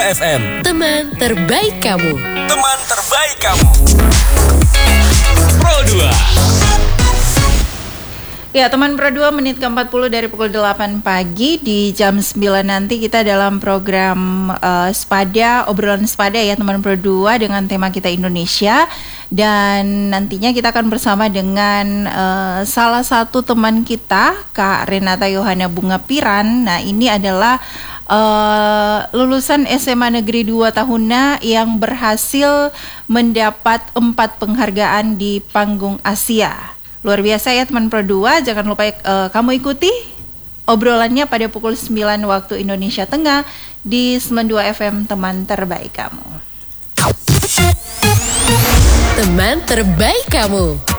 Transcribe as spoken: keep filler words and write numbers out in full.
F M, teman terbaik kamu. Teman terbaik kamu. Pro dua. Ya, teman Pro dua menit ke empat puluh dari pukul delapan pagi. Di jam sembilan nanti kita dalam program uh, Spada, obrolan Spada ya teman Pro dua dengan tema kita Indonesia. Dan nantinya kita akan bersama dengan uh, salah satu teman kita, Kak Renata Yohana Bunga Piran. Nah, ini adalah Uh, lulusan S M A Negeri dua Tahuna yang berhasil mendapat empat penghargaan di panggung Asia. Luar biasa ya teman Pro dua. Jangan lupa uh, kamu ikuti obrolannya pada pukul sembilan waktu Indonesia Tengah di sembilan puluh dua F M, teman terbaik kamu. Teman terbaik kamu.